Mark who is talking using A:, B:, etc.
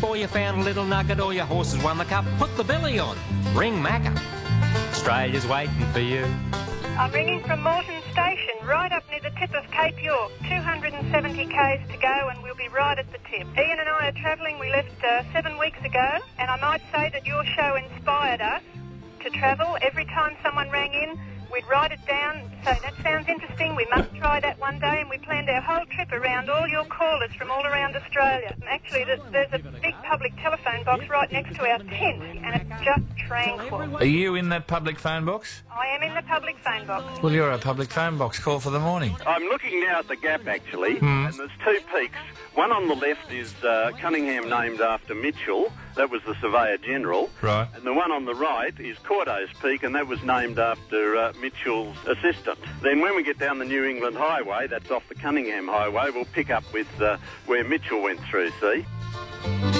A: or you found a little nugget, or your horses won the cup, put the belly on. Ring Macca. Australia's waiting for you.
B: I'm ringing from Moreton Station, right up near the tip of Cape York. 270 k's to go and we'll be right at the tip. Ian and I are travelling. We left 7 weeks ago, and I might say that your show inspired us to travel. Every time someone rang in, we'd write it down, so that sounds interesting, we must try that one day, and we planned our whole trip around all your callers from all around Australia. Actually, there's a big public telephone box right next to our tent, and it's just tranquil.
C: Are you in that public phone box?
B: I am in the public phone box.
C: Well, you're a public phone box. Call for the morning.
D: I'm looking now at the Gap, actually, and there's two peaks. One on the left is Cunningham, named after Mitchell. That was the Surveyor General.
C: Right.
D: And the one on the right is Cordo's Peak, and that was named after Mitchell's assistant. Then when we get down the New England Highway, that's off the Cunningham Highway, we'll pick up with where Mitchell went through, see?